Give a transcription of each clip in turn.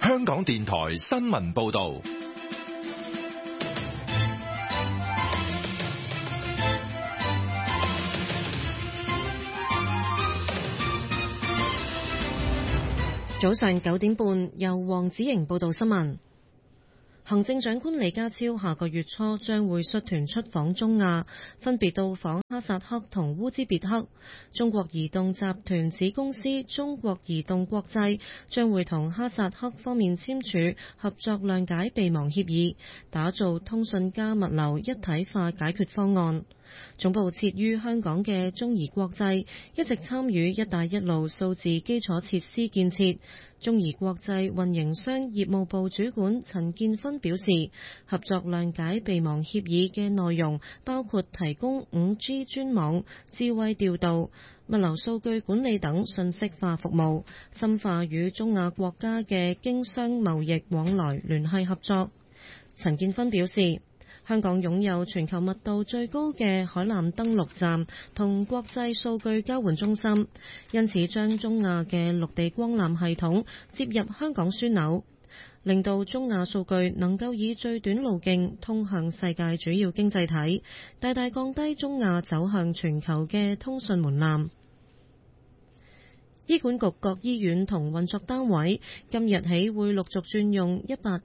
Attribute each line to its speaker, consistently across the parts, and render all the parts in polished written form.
Speaker 1: 香港電台新聞報道。
Speaker 2: 早上9點半，由黃子瑩報道新聞。行政長官李家超下個月初將會率團出訪中亞，分別到訪哈薩克同烏茲別克。中國移動集團子公司中國移動國際將會同哈薩克方面簽署合作諒解備忘協議，打造通訊加物流一體化解決方案。總部設於香港嘅中移國際一直參與一帶一路數字基礎設施建設。中移國際運營商業務部主管陳建芬表示，合作諒解備忘協議嘅內容包括提供 5G 專網、智慧調度、物流數據管理等信息化服務，深化與中亞國家嘅經商貿易往來聯繫合作。陳建芬表示，香港擁有全球密度最高嘅海南登陸站同國際數據交換中心，因此將中亞嘅陸地光纜系統接入香港樞紐，令到中亞數據能夠以最短路徑通向世界主要經濟體，大大降低中亞走向全球嘅通訊門檻。醫管局各醫院同運作單位今日起會陸續轉用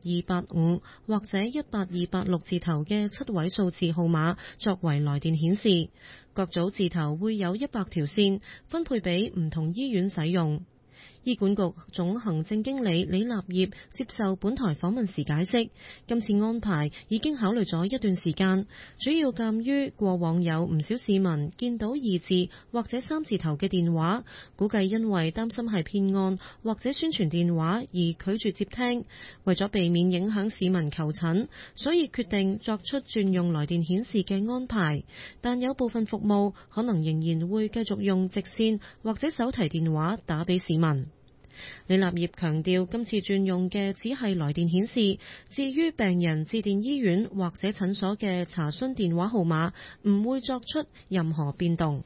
Speaker 2: 18285或者18286字頭嘅7位數字號碼作為來電顯示，各組字頭會有100條線分配俾唔同醫院使用。醫管局總行政經理李立業接受本台訪問時解釋，今次安排已經考慮咗一段時間，主要鑑於過往有唔少市民見到2字或者3字頭嘅電話，估計因為擔心係騙案或者宣傳電話而拒絕接聽，為咗避免影響市民求診，所以決定作出轉用來電顯示嘅安排，但有部分服務可能仍然會繼續用直線或者手提電話打俾市民。李立業強調，今次轉用嘅只係來電顯示，至於病人致電醫院或者診所嘅查詢電話號碼，唔會作出任何變動。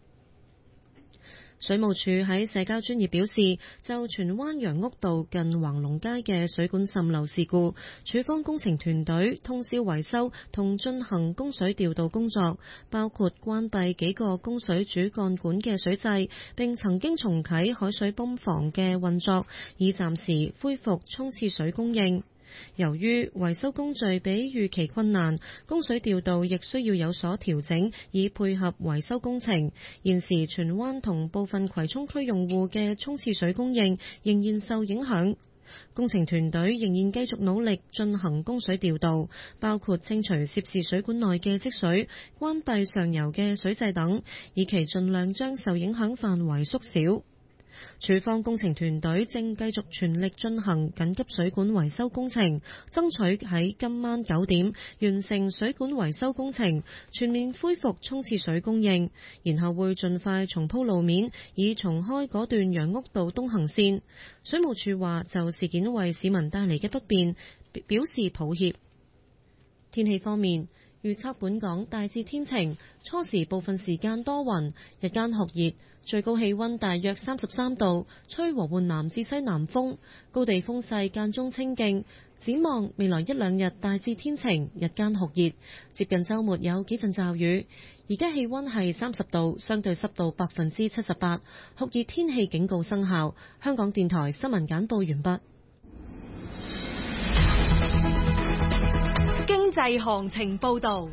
Speaker 2: 水務署喺社交專頁表示，就荃灣楊屋道近橫龍街嘅水管滲漏事故，署方工程團隊通宵維修同進行供水調度工作，包括關閉幾個供水主幹管嘅水掣，並曾經重啟海水泵房嘅運作，以暫時恢復沖廁水供應。由於維修工序比預期困難，供水調度亦需要有所調整，以配合維修工程。現時荃灣同部分葵涌區用戶嘅沖廁水供應仍然受影響，工程團隊仍然繼續努力進行供水調度，包括清除涉事水管內嘅積水、關閉上游嘅水掣等，以期盡量將受影響範圍縮小。署方工程團隊正繼續全力進行緊急水管維修工程，爭取喺今晚9點完成水管維修工程，全面恢復沖廁水供應，然後會盡快重鋪路面，以重開嗰段楊屋道東行線。水務署話就事件為市民帶嚟嘅不便表示抱歉。天氣方面，預測本港大致天晴，初時部分時間多雲，日間酷熱，最高氣溫大約33度，吹和緩南至西南風，高地風勢間中清勁。展望未來1-2日大致天晴，日間酷熱，接近週末有幾陣驟雨。而家氣溫係30度，相對濕度78%，酷熱天氣警告生效。香港電台新聞簡報完畢。
Speaker 3: 經濟行情報道。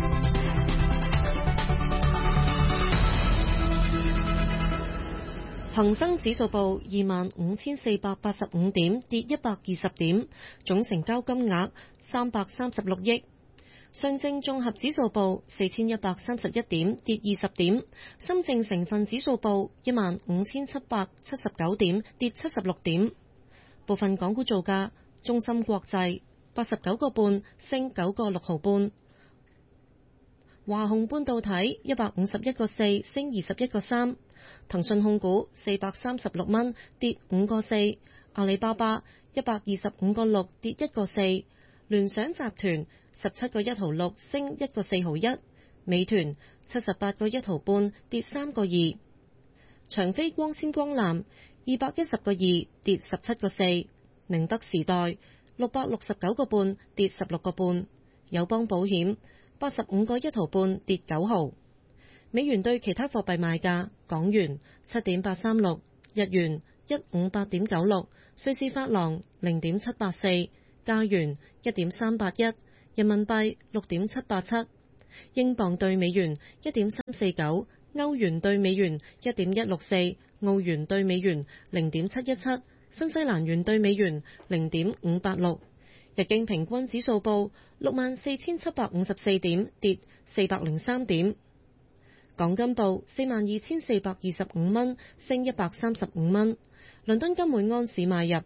Speaker 2: 恒生指數報25,485點，跌120點，總成交金額336億。上證綜合指數報4,131點，跌20點。深證成分指數報15,779點，跌76點。部分港股造價：中芯國際89個半，升9個6毫半；華虹半導體151個4，升21個3；騰訊控股436蚊，跌5個4；阿里巴巴125個6，跌1個4；聯想集團17個1毫6，升1個4毫1；美團78個1毫半，跌3個2；長飛光纖光纜210個2，跌17個4； 寧德時代669個半跌16個半，友邦保險85個1毫半跌9毫。美元對其他貨幣賣價：港元7.836，日元158.96，瑞士法郎0.784，加元1.381，人民幣6.787，英鎊對美元1.349，歐元對美元1.164，澳元對美元0.717，新西蘭元對美元0.586。日經平均指數報64,754點，跌403點。港金報42,425蚊，升135蚊。倫敦金每安士買入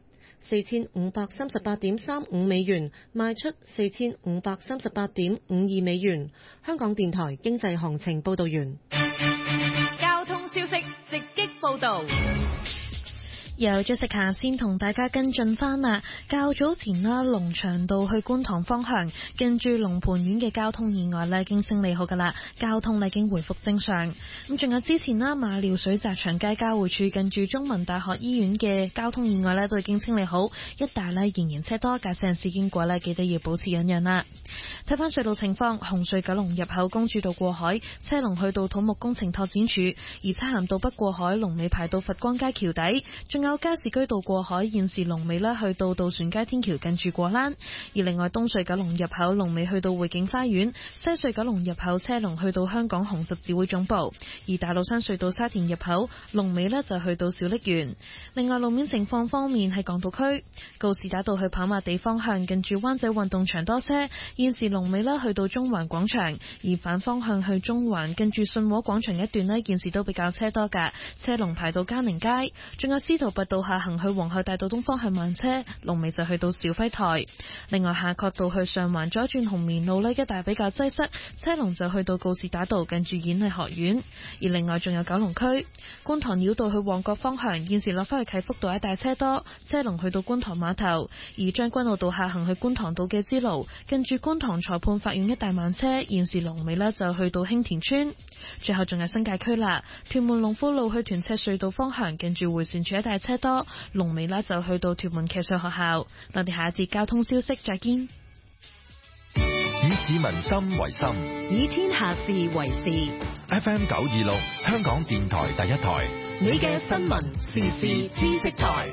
Speaker 2: 4,538.35美元，賣出4,538.52美元。香港電台經濟行情報道完。
Speaker 3: 交通消息直擊報道。
Speaker 4: 由Jessica先同大家跟進翻啦。較早前啦，龍翔道去觀塘方向，近住龍蟠苑嘅交通意外咧，已經清理好噶啦，交通已經回復正常。咁仲有之前啦，馬料水澤祥街交匯處近住中文大學醫院嘅交通意外咧，都已經清理好，一帶咧仍然車多，駕駛人士經過咧，記得要保持忍讓啦。睇翻隧道情況，紅隧九龍入口公主道過海，車龍去到土木工程拓展處；而漆咸道北過海，龍尾排到佛光街橋底，仲有加士居道過海，現時龍尾咧去到渡船街天橋近住過欄。而另外東隧九龍入口龍尾去到匯景花園，西隧九龍入口車龍去到香港紅十字會總部。而大老山隧道沙田入口龍尾咧就去到小瀝源。另外路面情況方面，喺港島區告士打道去跑馬地方向近住灣仔運動場多車，現時龍尾咧去到中環廣場。而反方向去中環近住信和廣場一段呢，現時都比較車多㗎，車龍排到嘉寧街。仲有司徒拔道下行去皇后大道東方向慢車，龍尾就去到肇輝台。另外夏慤道去上環左轉紅棉路呢，一帶比較擠塞，車龍就去到告士打道近住演藝學院。而另外仲有九龍區觀塘繞道去旺角方向，現時落返去啟福道一帶車多，車龍去到觀塘碼頭。而將軍澳道下行去觀塘道嘅支路近住觀塘裁判法院一帶慢車，現時龍尾呢就去到興田村。最後仲有新界區啦，屯門龍富路去屯赤隧道方向近住迴旋處一帶車多，龍尾呢就去到屯門騎術學校。我哋下一節交通消息再見。
Speaker 1: 以市民心為心，
Speaker 3: 以天下事為事。
Speaker 1: FM 926香港電台第一台，
Speaker 3: 你嘅新聞時事知識台。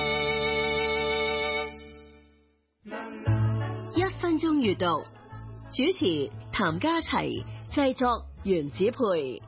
Speaker 5: 1分鐘閱讀，主持譚家齊，製作袁子培。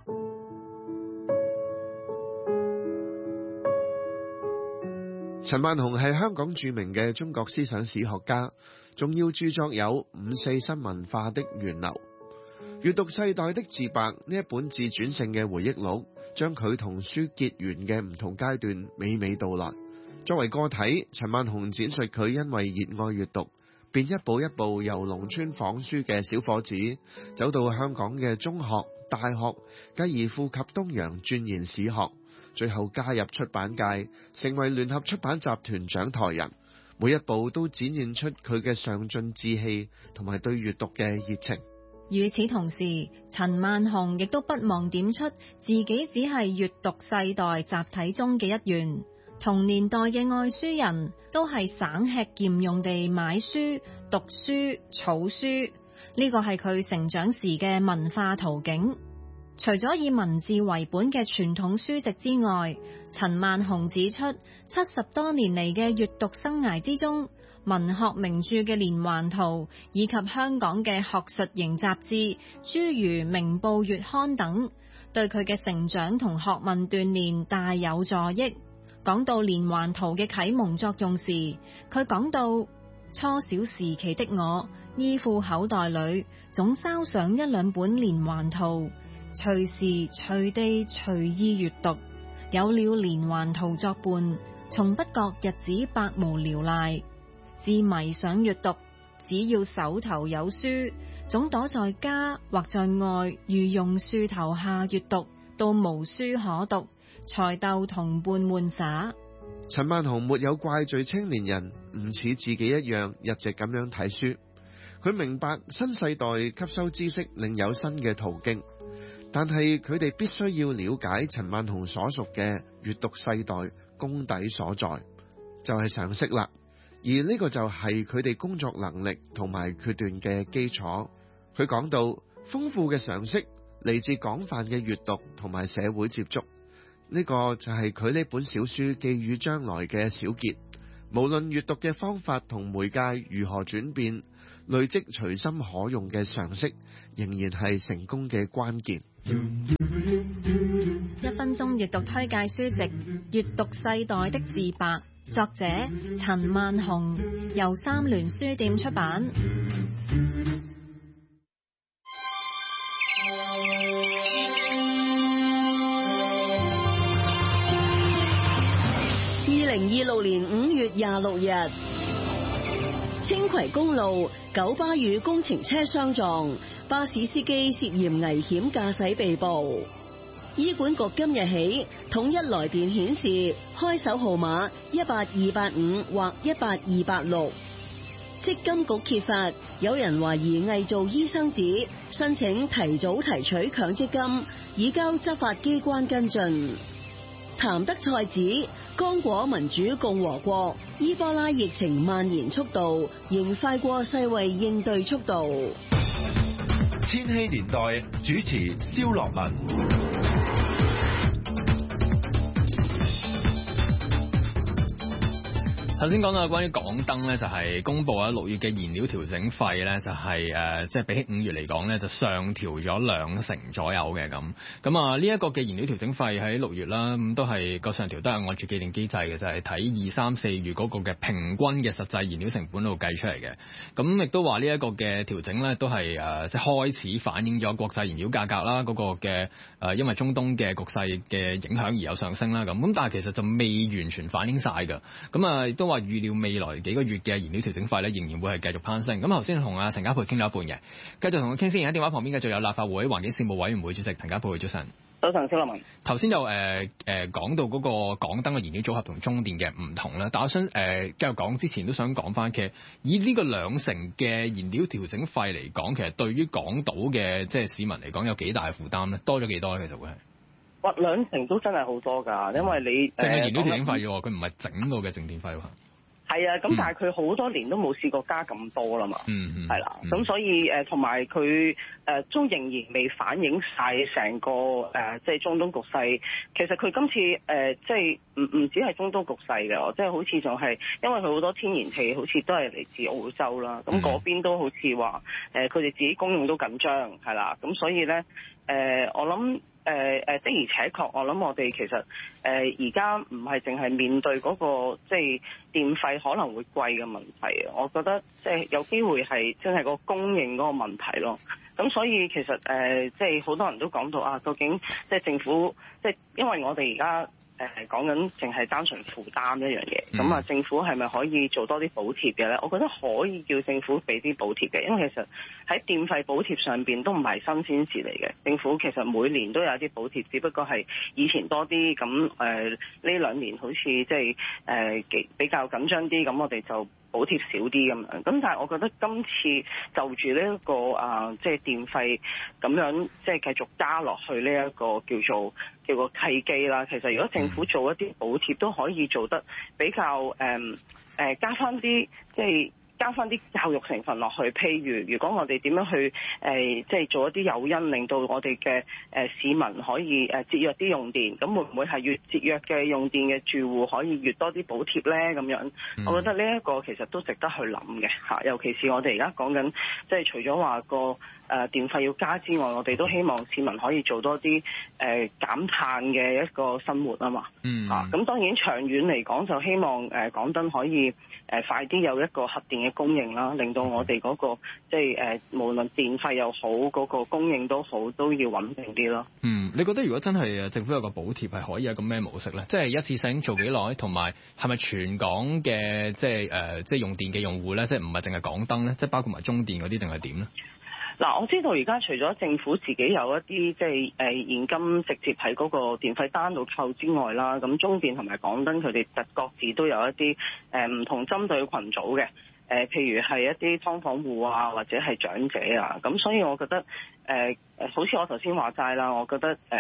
Speaker 6: 陳萬雄係香港著名嘅中國思想史學家，重要著作有《五四新文化的源流》。閱讀世代的自白呢一本自傳性嘅回憶錄，將佢同書結緣嘅唔同階段娓娓道來。作為個體，陳萬雄展述佢因為熱愛閱讀，便一步一步由農村訪書嘅小伙子，走到香港嘅中學、大學，繼而負笈東洋鑽研史學，最後加入出版界，成為聯合出版集團掌台人。每一步都展現出佢嘅上進志氣同埋對閱讀嘅熱情。
Speaker 7: 與此同時，陳萬雄亦都不忘點出自己只係閱讀世代集體中嘅一員。同年代嘅愛書人都係省吃儉用地買書、讀書、儲書，呢個係佢成長時嘅文化途徑。除咗以文字為本嘅傳統書籍之外，陳萬雄指出，70多年嚟嘅閱讀生涯之中，文學名著嘅連環圖以及香港嘅學術型雜誌，諸如明報月刊等，對佢嘅成長同學問鍛煉大有助益。講到連環圖嘅啟蒙作用時，佢講到初小時期的我，衣褲口袋裏總捎上一兩本連環圖，隨時隨地隨意閱讀，有了連環圖作伴，從不覺日子百無聊賴。自迷上閱讀，只要手頭有書，總躲在家或在外御用樹頭下閱讀，到無書可讀，才逗同伴玩耍。
Speaker 6: 陳萬雄沒有怪罪青年人唔似自己一樣日夕咁樣睇書，佢明白新世代吸收知識另有新嘅途徑，但係佢哋必須要了解陳萬雄所屬嘅閱讀世代功底所在，就係常識啦。 而呢個就係佢哋工作能力同埋決斷嘅基礎。佢講到，豐富嘅常識嚟自廣泛嘅閱讀同埋社會接觸，呢個就係佢呢本小書寄予將來嘅小結。無論閱讀嘅方法同媒介如何轉變，累積隨心可用嘅常識仍然係成功嘅關鍵。
Speaker 7: 1分鐘閱讀推介書籍《閱讀世代的自白》，作者陳萬雄，由三聯書店出版。
Speaker 5: 2026年5月26日，青葵公路九巴與工程車相撞，巴士司機涉嫌危險駕駛被捕。醫管局今日起統一來電顯示開手號碼18285或18286。積金局揭發有人懷疑偽造醫生紙，申請提早提取強積金，已交執法機關跟進。譚德塞指剛果民主共和國伊波拉疫情蔓延速度仍快過世衛應對速度。
Speaker 1: 千禧年代主持蕭樂文。
Speaker 8: 頭先講到關於港燈咧，就係公布咗6月嘅燃料調整費咧，就係即係比起5月嚟講咧，就上調咗2成左右嘅咁。咁啊，呢一個嘅燃料調整費喺6月啦，咁都係個上調都係按住既定機制嘅，就係睇2、3、4月嗰個嘅平均嘅實際燃料成本度計出嚟嘅。咁亦都話呢一個嘅調整咧，都係即係開始反映咗國際燃料價格啦，嗰個嘅因為中東嘅局勢嘅影響而有上升啦。咁但係其實就未完全反映晒㗎。咁啊，亦都話預料未來幾個月嘅燃料調整費咧，仍然會係繼續攀升。咁頭先同阿陳家珮傾咗一半嘅，繼續同佢傾先。而家電話旁邊繼續有立法會環境事務委員會主席陳家珮，早晨。
Speaker 9: 早晨，蕭樂文。
Speaker 8: 頭先就講到嗰個港燈嘅燃料組合同中電嘅唔同啦，但我想繼續講之前都想講翻，其實以呢個2成嘅燃料調整費嚟講，其實對於港島嘅即係市民嚟講有幾大負擔咧？多咗幾多咧？其實會係。
Speaker 9: 哇，2成都真係好多㗎，因為你
Speaker 8: 淨係燃料調整費喎，佢唔係整個嘅淨電費喎。
Speaker 9: 係啊，咁但係佢好多年都冇試過加咁多啦嘛，係啦，咁所以同埋佢都仍然未反映晒成個即係中東局勢。其實佢今次即係唔止係中東局勢嘅，即係好似仲係因為佢好多天然氣好似都係嚟自澳洲啦，咁嗰邊都好似話佢哋自己供應都緊張，係啦，咁所以咧我諗。的而且確，我諗我哋其實而家唔係淨係面對嗰個即係電費可能會貴嘅問題，我覺得即係有機會係真係個供應嗰個問題咯。咁所以其實即係好多人都講到啊，究竟即係政府即係因為我哋而家講緊淨係單純負擔一樣嘢，咁政府係咪可以做多啲補貼嘅咧？我覺得可以叫政府俾啲補貼嘅，因為其實喺電費補貼上邊都唔係新鮮事嚟嘅。政府其實每年都有啲補貼，只不過係以前多啲，咁呢2年好似即係比較緊張啲，咁我哋就補貼少啲咁樣。咁但係我覺得今次就住呢一個即係電費咁樣即係繼續加落去呢一個叫個契機啦。其實如果政府做一啲補貼都可以做得比較加翻啲即係加翻啲教育成分落去。譬如果我哋點樣去即係做一啲誘因，令到我哋嘅市民可以節約啲用電，咁會唔會係越節約嘅用電嘅住戶可以越多啲補貼咧？咁樣，我覺得呢一個其實都值得去諗嘅嚇。尤其是我哋而家講緊，即係除咗話個電費要加之外，我哋都希望市民可以做多啲減碳嘅一個生活啊嘛。咁當然長遠嚟講，就希望港燈可以快啲有一個核電嘅供應啦，令到我哋嗰個即係無論電費又好，嗰個供應都好，都要穩定啲咯。
Speaker 8: 你覺得如果真係政府有個補貼係可以有個咩模式咧？即係一次性做幾耐，同埋係咪全港嘅即係用電嘅用戶咧？即係唔係淨係港燈咧？即係包括埋中電嗰啲定係點咧？
Speaker 9: 嗱，我知道而家除咗政府自己有一啲即係現金直接喺嗰個電費單度扣之外啦，咁中電同埋港燈佢哋各自都有一啲唔同針對群組嘅。譬如係一啲劏房戶啊，或者係長者啊，咁所以我覺得好似我頭先話齋啦，我覺得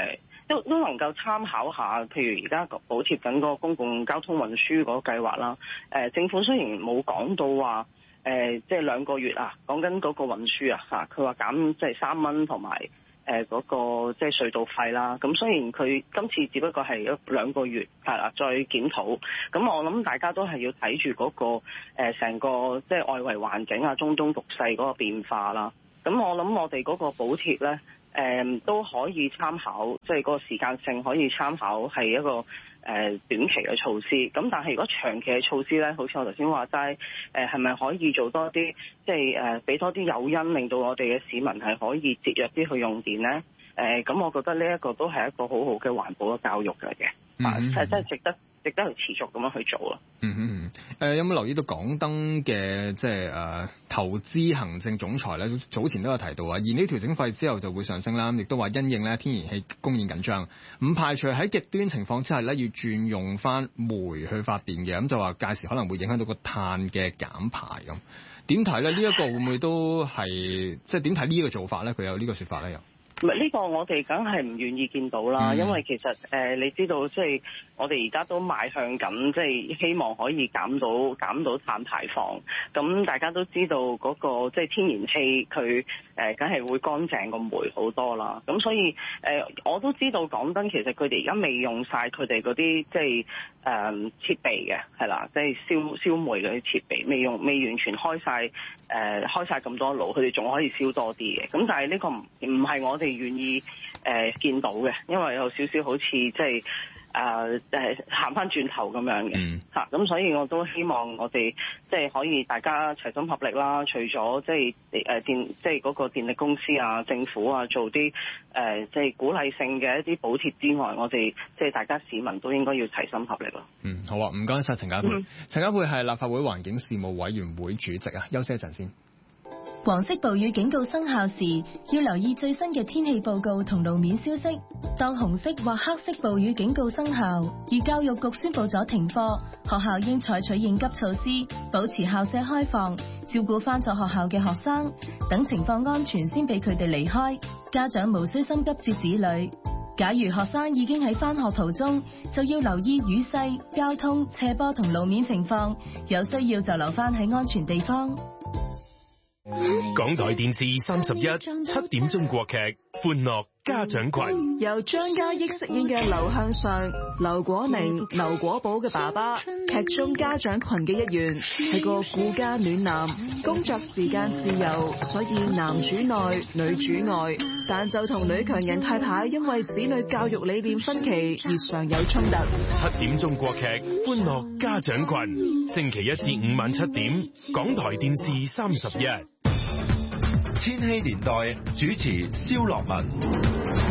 Speaker 9: 都能夠參考下，譬如而家補貼緊嗰個公共交通運輸嗰個計劃啦。政府雖然冇講到話即係2個月啊，講緊嗰個運輸啊佢話減即係3蚊同埋嗰個即係隧道費啦。咁雖然佢今次只不過係2個月係啦，再檢討。咁我諗大家都係要睇住嗰個成個即係外圍環境啊、中東局勢嗰個變化啦。咁我諗我哋嗰個補貼咧，都可以參考，即係嗰個時間性可以參考係一個短期嘅措施。咁但係如果長期嘅措施咧，好似我頭先話齋，係咪可以做多啲，即係俾多啲誘因，令到我哋嘅市民係可以節約啲去用電咧？咁我覺得呢一個都係一個好好嘅環保嘅教育嚟嘅，係真係值得去持續咁樣去做咯。
Speaker 8: 有冇留意到港燈嘅即係投資行政總裁咧？早前都有提到啊，燃料調整費之後就會上升啦，亦都話因應咧天然氣供應緊張，唔排除喺極端情況之下咧要轉用翻煤去發電嘅，咁就話屆時可能會影響到個碳嘅減排咁。點睇咧？呢一個會唔會都係即係點睇呢個做法咧？佢有呢個説法咧又？
Speaker 9: 呢個我哋梗係唔願意見到啦，因為其實你知道即係我哋而家都邁向緊，即係希望可以減到碳排放。咁大家都知道嗰個即係天然氣佢梗係會乾淨過煤好多啦。咁所以我都知道港燈其實佢哋而家未用晒佢哋嗰啲即係設備嘅，係啦，即係燒煤嗰啲設備未完全開晒咁多爐，佢哋仲可以燒多啲嘅。咁但係呢個唔係我哋願意見到嘅，因為有少少好似即係行翻轉頭咁樣嘅嚇。咁所以我都希望我哋即係可以大家齊心合力啦。除咗即係即係嗰個電力公司啊、政府啊做啲即係鼓勵性嘅一啲補貼之外，我哋即係大家市民都應該要齊心合力咯。
Speaker 8: 好啊，唔該晒陳家珮。陳家珮係立法會環境事務委員會主席啊，休息一陣先。
Speaker 10: 黃色暴雨警告生效時，要留意最新嘅天氣報告同路面消息。當紅色或黑色暴雨警告生效，而教育局宣布咗停課，學校應採取應急措施，保持校舍開放，照顧返咗學校嘅學生，等情況安全先俾佢哋離開。家長無需心急接子女。假如學生已經喺返學途中，就要留意雨勢、交通、斜坡同路面情況，有需要就留返喺安全地方。
Speaker 11: 港台電視31 7點鐘國劇《歡樂家長群》，
Speaker 12: 由張嘉益飾演嘅劉向上、劉果寧、劉果寶嘅爸爸，劇中家長群嘅一員，係個顧家暖男，工作時間自由，所以男主內女主外，但就同女強人太太因為子女教育理念分歧而常有衝突。
Speaker 11: 7點鐘國劇《歡樂家長群》，星期1至5晚7點，港台電視31。
Speaker 1: 千禧年代主持蕭樂文。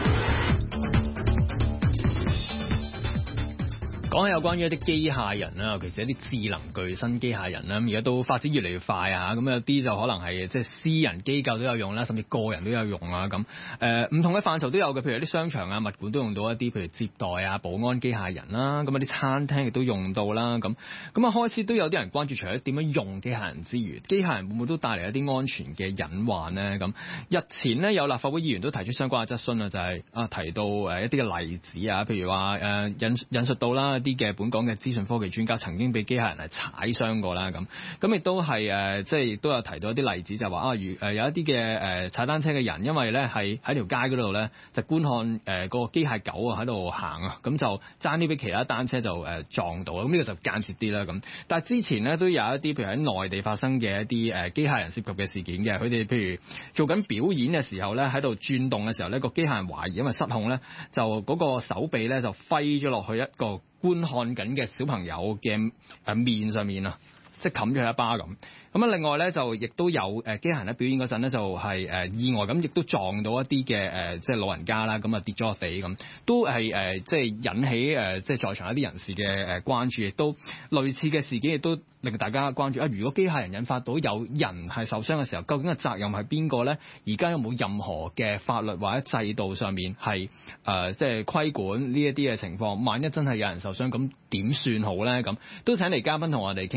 Speaker 8: 講下有關於一啲機械人啦，尤其是一啲智能巨身機械人啦，咁而家都發展越嚟越快啊！咁有啲就可能係即係私人機構都有用啦，甚至個人都有用啊！咁唔同嘅範疇都有嘅，譬如啲商場啊、物管都用到一啲，譬如接待啊、保安機械人啦，咁啲餐廳亦都用到啦。咁開始都有啲人關注，除咗點樣用機械人之餘，機械人會唔會都帶嚟一啲安全嘅隱患呢？咁日前呢，有立法會議員都提出相關嘅質詢啊，就係提到一啲嘅例子啊，譬如話引述到啦。啲嘅本港嘅資訊科技專家曾經被機械人係踩傷過啦，咁亦都係即係都有提到一啲例子，就話有一啲嘅踩單車嘅人，因為咧係喺條街嗰度咧就觀看個機械狗啊喺度行啊，咁就爭啲俾其他單車就撞到，咁呢個就間接啲啦咁。但係之前咧都有一啲譬如喺內地發生嘅一啲機械人涉及嘅事件嘅，佢哋譬如做緊表演嘅時候咧喺度轉動嘅時候咧，個機械人懷疑因為失控咧，就嗰個手臂咧就揮咗落去一個觀看緊嘅小朋友嘅面上面啊，即係冚咗佢一巴咁。咁另外咧就亦都有機械人喺表演嗰陣咧就係意外咁，亦都撞到一啲嘅即係老人家啦，咁啊跌咗落地咁，都係即係引起即係在場一啲人士嘅關注，亦都類似嘅事件亦都令大家關注啊！如果機械人引發到有人係受傷嘅時候，究竟嘅責任係邊個咧？而家有冇任何嘅法律或者制度上面係即係規管呢一啲嘅情況？萬一真係有人受傷，咁點算好咧？咁都請嚟嘉賓同我哋傾下，即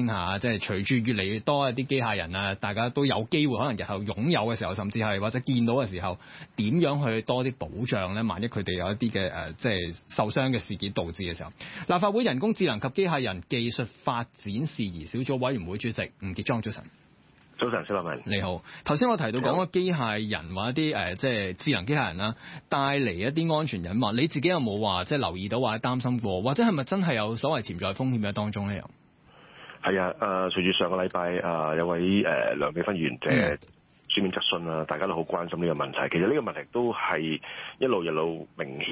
Speaker 8: 係隨住越嚟越多一啲機械人啊，大家都有機會可能日後擁有嘅時候，甚至係或者見到嘅時候，點樣去多啲保障咧？萬一佢哋有一啲嘅即係受傷嘅事件導致嘅時候，立法會人工智能及機械人技術發展事宜小組委員會主席吳傑莊，早晨。
Speaker 13: 早晨，蕭立文。
Speaker 8: 你好。頭先我提到講個機械人或者一啲即係智能機械人啦，帶嚟一啲安全隱患。你自己有冇話即係留意到或者擔心過，或者係咪真係有所謂潛在風險喺當中咧？又
Speaker 13: 係啊，隨住上個禮拜有位梁美芬議員嘅書面質詢啦，大家都好關心呢個問題。其實呢個問題都係一路明顯